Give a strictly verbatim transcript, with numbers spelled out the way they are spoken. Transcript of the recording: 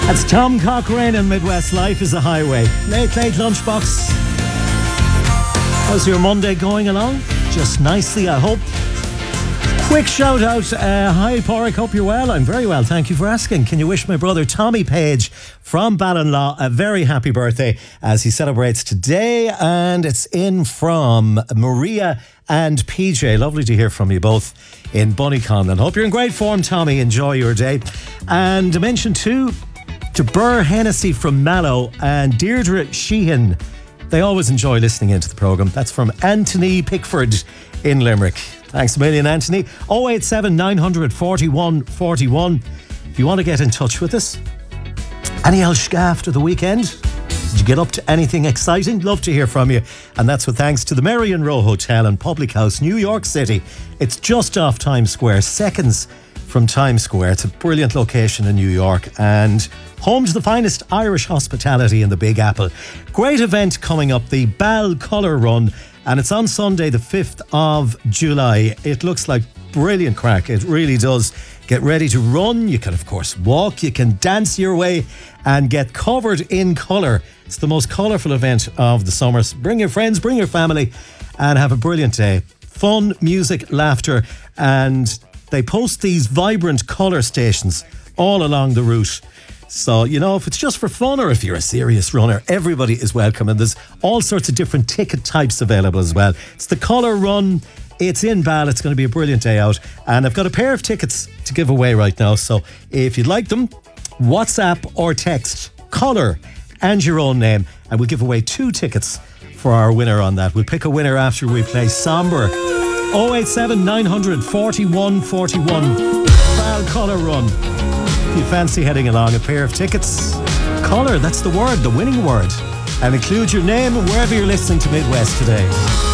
That's Tom Cochrane and Midwest Life is a Highway. Late, late lunchbox. How's your Monday going along? Just nicely, I hope. Quick shout out. Uh, hi, Porrick. Hope you're well. I'm very well. Thank you for asking. Can you wish my brother Tommy Page from Ballinlaw a very happy birthday as he celebrates today? And it's in from Maria and P J. Lovely to hear from you both in Bunnycon. And hope you're in great form, Tommy. Enjoy your day. And a mention too to Burr Hennessy from Mallow and Deirdre Sheehan. They always enjoy listening into the programme. That's from Anthony Pickford in Limerick. Thanks a million, Anthony. oh eight seven, nine four one, four one. If you want to get in touch with us. Any Elsh after the weekend? Did you get up to anything exciting? Love to hear from you. And that's with thanks to the Marion Row Hotel and Public House, New York City. It's just off Times Square, seconds from Times Square. It's a brilliant location in New York and home to the finest Irish hospitality in the Big Apple. Great event coming up, the Bal Colour Run, and it's on Sunday the fifth of July. It looks like brilliant crack. It really does. Get ready to run. You can, of course, walk. You can dance your way and get covered in colour. It's the most colourful event of the summer. Bring your friends, bring your family, and have a brilliant day. Fun, music, laughter, and they post these vibrant colour stations all along the route. So, you know, if it's just for fun or if you're a serious runner, everybody is welcome. And there's all sorts of different ticket types available as well. It's the Colour Run. It's in Bal. It's going to be a brilliant day out. And I've got a pair of tickets to give away right now. So if you'd like them, WhatsApp or text Colour and your own name. And we'll give away two tickets for our winner on that. We'll pick a winner after we play Somber. oh eight seven, nine four one, four one. Bal Colour Run. If you fancy heading along, a pair of tickets. Colour, that's the word, the winning word. And include your name wherever you're listening to Midwest today.